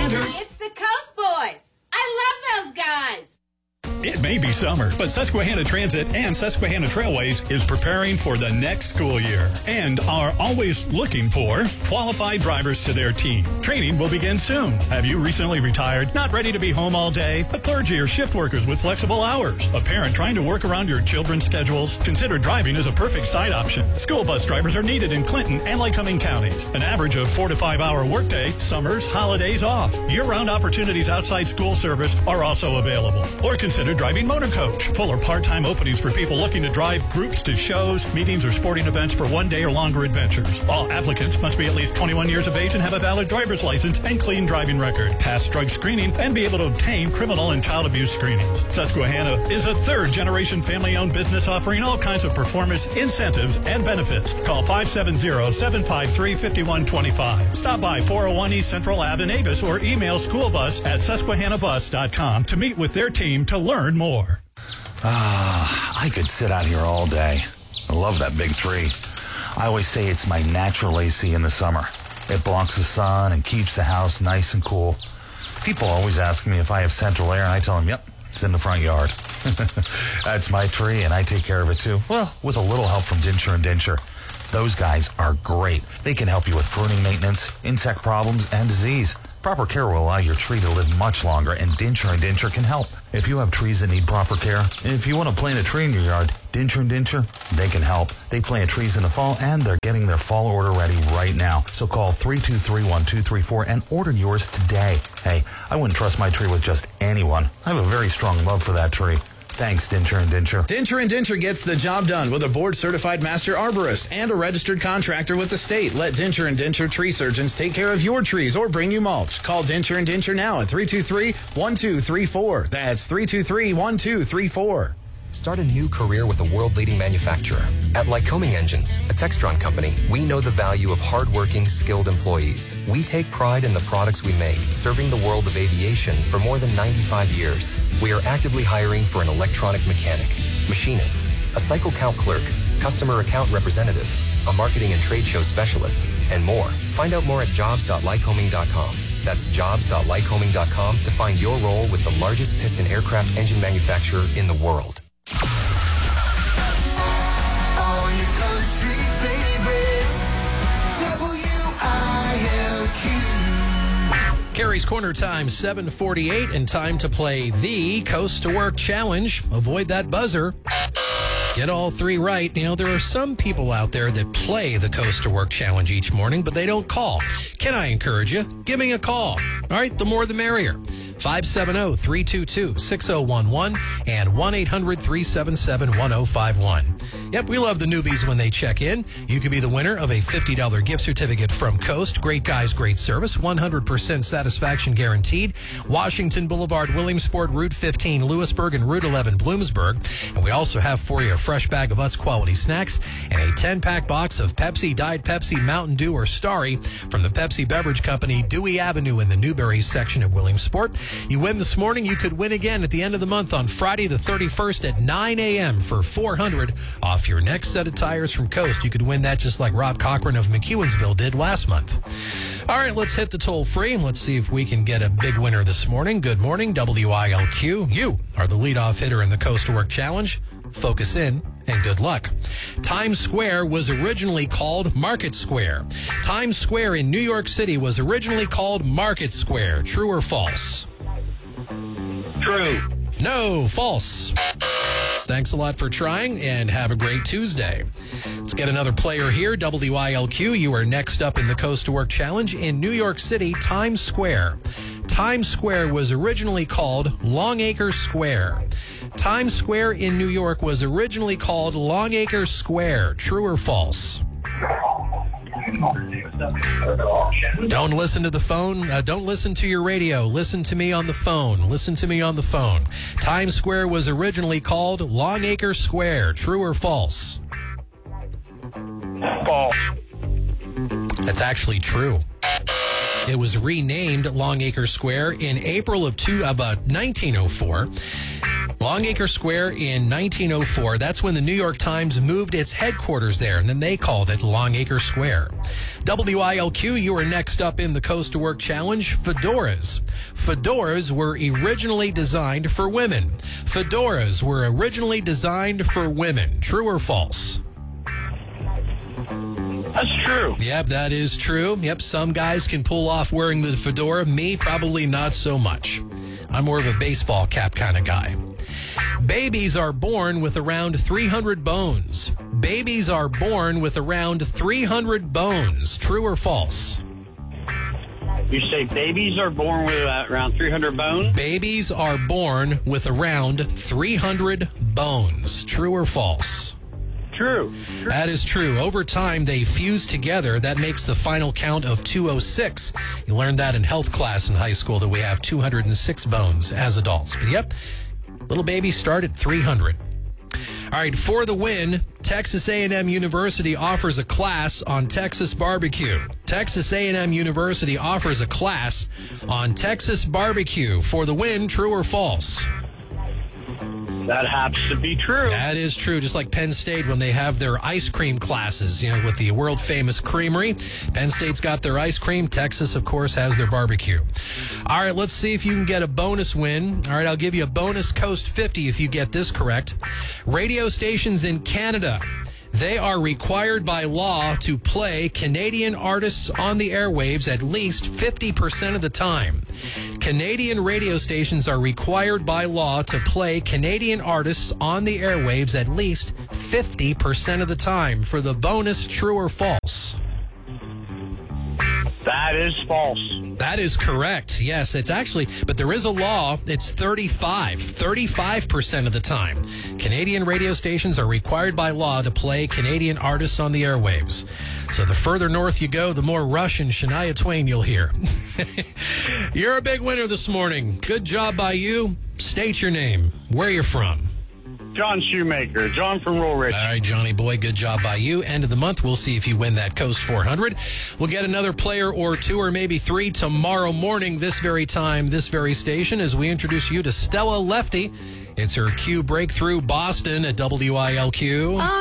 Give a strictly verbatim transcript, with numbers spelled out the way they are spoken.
Rogers. It's the Coast Boys. I love those guys. It may be summer, but Susquehanna Transit and Susquehanna Trailways is preparing for the next school year and are always looking for qualified drivers to their team. Training will begin soon. Have you recently retired, not ready to be home all day? A clergy or shift workers with flexible hours? A parent trying to work around your children's schedules? Consider driving as a perfect side option. School bus drivers are needed in Clinton and Lycoming counties. An average of four to five hour workday, summers, holidays off. Year-round opportunities outside school service are also available. Or consider driving motor coach. Full or part-time openings for people looking to drive groups to shows, meetings, or sporting events for one day or longer adventures. All applicants must be at least twenty-one years of age and have a valid driver's license and clean driving record, pass drug screening, and be able to obtain criminal and child abuse screenings. Susquehanna is a third-generation family-owned business offering all kinds of performance, incentives, and benefits. Call five seven zero, seven five three, five one two five. Stop by four oh one East Central Ave in Avis or email schoolbus at susquehanna bus dot com to meet with their team to learn more. Ah, I could sit out here all day. I love that big tree. I always say it's my natural A C in the summer. It blocks the sun and keeps the house nice and cool. People always ask me if I have central air, and I tell them, yep, it's in the front yard. That's my tree, and I take care of it too. Well, with a little help from Dincher and Dincher. Those guys are great. They can help you with pruning maintenance, insect problems, and disease. Proper care will allow your tree to live much longer, and Dincher and Dincher can help. If you have trees that need proper care, and if you want to plant a tree in your yard, Dincher and Dincher, they can help. They plant trees in the fall, and they're getting their fall order ready right now. So call three two three, one two three four and order yours today. Hey, I wouldn't trust my tree with just anyone. I have a very strong love for that tree. Thanks, Dincher and Dincher. Dincher and Dincher gets the job done with a board-certified master arborist and a registered contractor with the state. Let Dincher and Dincher tree surgeons take care of your trees or bring you mulch. Call Dincher and Dincher now at three two three, one two three four. That's three two three, one two three four. Start a new career with a world-leading manufacturer. At Lycoming Engines, a Textron company, we know the value of hardworking, skilled employees. We take pride in the products we make, serving the world of aviation for more than ninety-five years. We are actively hiring for an electronic mechanic, machinist, a cycle count clerk, customer account representative, a marketing and trade show specialist, and more. Find out more at jobs dot lycoming dot com. That's jobs dot lycoming dot com to find your role with the largest piston aircraft engine manufacturer in the world. All your country favorites, W I L Q. Carrie's Corner time, seven forty-eight, and time to play the Coast to Work Challenge. Avoid that buzzer. Get all three right. You know, there are some people out there that play the Coast to Work Challenge each morning, but they don't call. Can I encourage you? Give me a call. All right, the more the merrier. five seven zero, three two two, six zero one one and one eight hundred, three seven seven, one zero five one. Yep, we love the newbies when they check in. You could be the winner of a fifty dollars gift certificate from Coast. Great guys, great service, one hundred percent satisfaction guaranteed. Washington Boulevard, Williamsport, Route fifteen, Lewisburg, and Route eleven, Bloomsburg. And we also have for you a fresh bag of Utz quality snacks and a ten-pack box of Pepsi, Diet Pepsi, Mountain Dew, or Starry from the Pepsi Beverage Company, Dewey Avenue in the Newberry section of Williamsport. You win this morning, you could win again at the end of the month on Friday the thirty-first at nine a.m. for four hundred dollars off your next set of tires from Coast. You could win that just like Rob Cochran of McEwensville did last month. All right, let's hit the toll free and let's see if we can get a big winner this morning. Good morning, W I L Q. You are the leadoff hitter in the Coast to Work Challenge. Focus in and good luck. Times Square was originally called Market Square. Times Square in New York City was originally called Market Square. True or false? True. No, false. Thanks a lot for trying, and have a great Tuesday. Let's get another player here. W I L Q, you are next up in the Coast to Work Challenge. In New York City, Times Square. Times Square was originally called Longacre Square. Times Square in New York was originally called Longacre Square. True or false? Don't listen to the phone. Uh, don't listen to your radio. Listen to me on the phone. Listen to me on the phone. Times Square was originally called Longacre Square. True or false? False. That's actually true. It was renamed Longacre Square in April of two, about nineteen oh four. Longacre Square in nineteen oh four. That's when the New York Times moved its headquarters there, and then they called it Longacre Square. W I L Q, you are next up in the Coast to Work Challenge. Fedoras. Fedoras were originally designed for women. Fedoras were originally designed for women. True or false? That's true. Yep, that is true. Yep, some guys can pull off wearing the fedora. Me, probably not so much. I'm more of a baseball cap kind of guy. Babies are born with around three hundred bones. Babies are born with around three hundred bones. True or false? You say babies are born with uh, around three hundred bones? Babies are born with around three hundred bones. True or false? True. True. That is true. Over time, they fuse together. That makes the final count of two hundred six. You learned that in health class in high school, that we have two hundred six bones as adults. But yep, little babies start at three hundred. All right, for the win, Texas A and M University offers a class on Texas barbecue. Texas A and M University offers a class on Texas barbecue. For the win, true or false? That happens to be true. That is true. Just like Penn State when they have their ice cream classes, you know, with the world famous creamery. Penn State's got their ice cream. Texas, of course, has their barbecue. All right, let's see if you can get a bonus win. All right, I'll give you a bonus Coast fifty if you get this correct. Radio stations in Canada, they are required by law to play Canadian artists on the airwaves at least fifty percent of the time. Canadian radio stations are required by law to play Canadian artists on the airwaves at least fifty percent of the time. For the bonus, true or false? That is false. That is correct. Yes, it's actually, but there is a law. It's thirty-five, thirty-five percent of the time. Canadian radio stations are required by law to play Canadian artists on the airwaves. So the further north you go, the more Rush and Shania Twain you'll hear. You're a big winner this morning. Good job by you. State your name, where you're from. John Shoemaker. John from Rollridge. All right, Johnny boy, good job by you. End of the month, we'll see if you win that Coast four hundred. We'll get another player or two or maybe three tomorrow morning, this very time, this very station, as we introduce you to Stella Lefty. It's her Q Breakthrough Boston at W I L Q.